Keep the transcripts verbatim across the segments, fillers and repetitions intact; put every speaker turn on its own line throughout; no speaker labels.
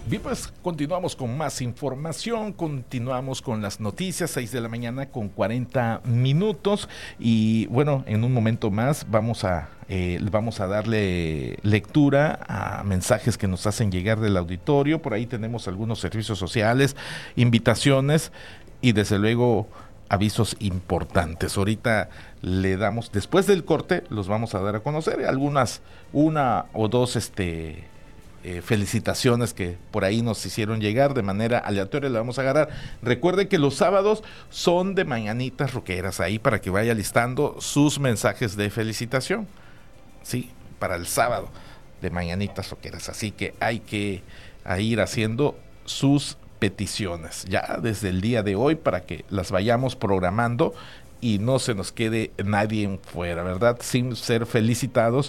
Bien, pues continuamos con más información, continuamos con las noticias, seis de la mañana con cuarenta minutos y bueno, en un momento más vamos a, eh, vamos a darle lectura a mensajes que nos hacen llegar del auditorio. Por ahí tenemos algunos servicios sociales, invitaciones y desde luego avisos importantes. Ahorita le damos, después del corte, los vamos a dar a conocer, algunas, una o dos este Eh, felicitaciones que por ahí nos hicieron llegar de manera aleatoria, le vamos a agarrar. Recuerde que los sábados son de mañanitas roqueras, ahí para que vaya listando sus mensajes de felicitación, sí, para el sábado de mañanitas roqueras, así que hay que a ir haciendo sus peticiones ya desde el día de hoy para que las vayamos programando y no se nos quede nadie fuera, ¿verdad? Sin ser felicitados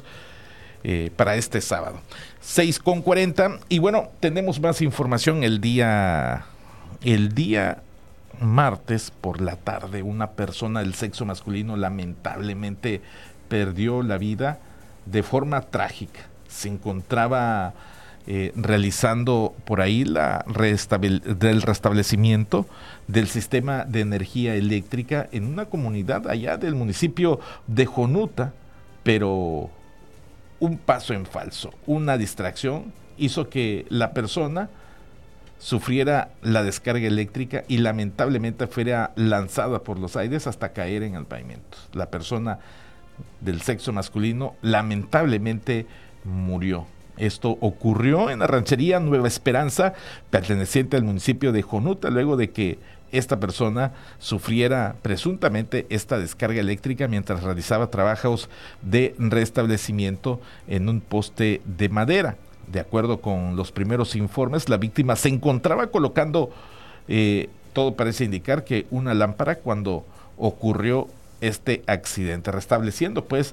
Eh, para este sábado. seis con cuarenta y bueno, tenemos más información el día el día martes por la tarde. Una persona del sexo masculino lamentablemente perdió la vida de forma trágica. Se encontraba eh, realizando por ahí la restabile- del restablecimiento del sistema de energía eléctrica en una comunidad allá del municipio de Jonuta, pero un paso en falso, una distracción, hizo que la persona sufriera la descarga eléctrica y lamentablemente fuera lanzada por los aires hasta caer en el pavimento. La persona del sexo masculino lamentablemente murió. Esto ocurrió en la ranchería Nueva Esperanza, perteneciente al municipio de Jonuta, luego de que esta persona sufriera presuntamente esta descarga eléctrica mientras realizaba trabajos de restablecimiento en un poste de madera. De acuerdo con los primeros informes, la víctima se encontraba colocando, eh, todo parece indicar que una lámpara cuando ocurrió este accidente, restableciendo pues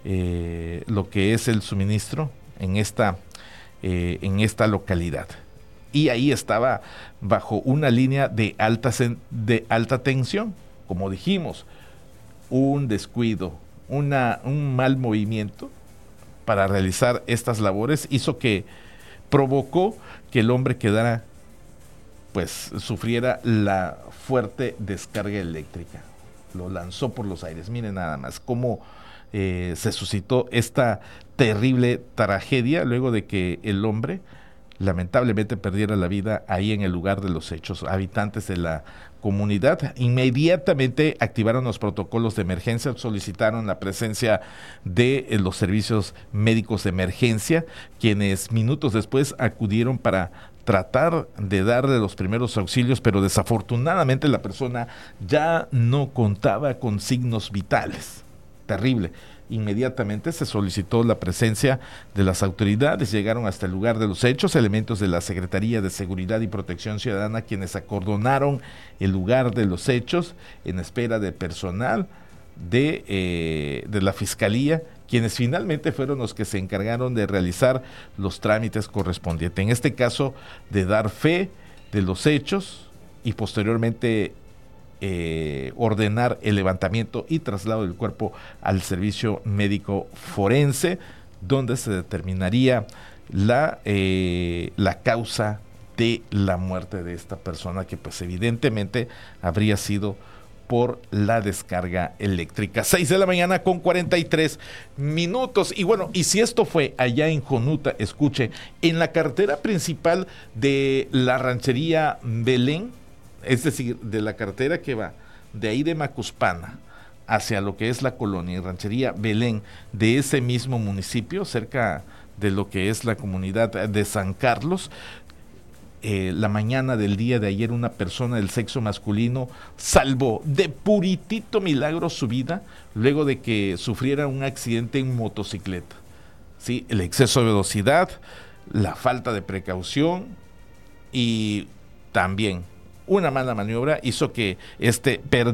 eh, lo que es el suministro en esta, eh, en esta localidad. Y ahí estaba bajo una línea de alta, de alta tensión, como dijimos, un descuido, una, un mal movimiento para realizar estas labores hizo que provocó que el hombre quedara, pues sufriera la fuerte descarga eléctrica. Lo lanzó por los aires. Miren nada más cómo eh, se suscitó esta terrible tragedia luego de que el hombre lamentablemente perdiera la vida ahí en el lugar de los hechos. Habitantes de la comunidad inmediatamente activaron los protocolos de emergencia, solicitaron la presencia de eh, los servicios médicos de emergencia, quienes minutos después acudieron para tratar de darle los primeros auxilios, pero desafortunadamente la persona ya no contaba con signos vitales. Terrible. Inmediatamente se solicitó la presencia de las autoridades, llegaron hasta el lugar de los hechos, elementos de la Secretaría de Seguridad y Protección Ciudadana, quienes acordonaron el lugar de los hechos en espera de personal de, eh, de la Fiscalía, quienes finalmente fueron los que se encargaron de realizar los trámites correspondientes, en este caso de dar fe de los hechos y posteriormente Eh, ordenar el levantamiento y traslado del cuerpo al servicio médico forense, donde se determinaría la, eh, la causa de la muerte de esta persona, que pues evidentemente habría sido por la descarga eléctrica. seis de la mañana con cuarenta y tres minutos. Y bueno, y si esto fue allá en Jonuta, escuche, en la carretera principal de la ranchería Belén, es decir, de la carretera que va de ahí de Macuspana hacia lo que es la colonia y ranchería Belén de ese mismo municipio, cerca de lo que es la comunidad de San Carlos, eh, la mañana del día de ayer una persona del sexo masculino salvó de puritito milagro su vida luego de que sufriera un accidente en motocicleta. ¿Sí? El exceso de velocidad, la falta de precaución y también una mala maniobra hizo que este perdiera